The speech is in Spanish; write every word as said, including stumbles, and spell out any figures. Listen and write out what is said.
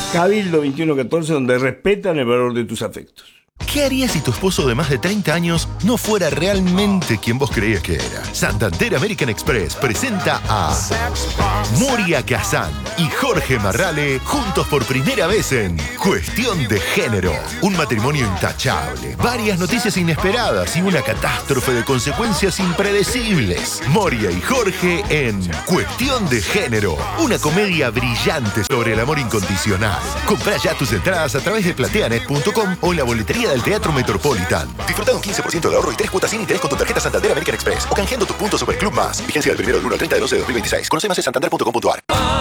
Cabildo veintiuno catorce, donde respetan el valor de tus afectos. ¿Qué harías si tu esposo de más de treinta años no fuera realmente quien vos creías que era? Santander American Express presenta a Moria Kazan y Jorge Marrale juntos por primera vez en Cuestión de Género. Un matrimonio intachable, varias noticias inesperadas y una catástrofe de consecuencias impredecibles. Moria y Jorge en Cuestión de Género, una comedia brillante sobre el amor incondicional. Comprá ya tus entradas a través de plateanet punto com o en la boletería del Teatro Metropolitan. Disfruta un quince por ciento de ahorro y tres cuotas sin interés con tu tarjeta Santander American Express o canjeando tus puntos Superclub Más. Vigencia del primero del uno al treinta de doce de dos mil veintiséis. Conoce más en santander punto com punto a r.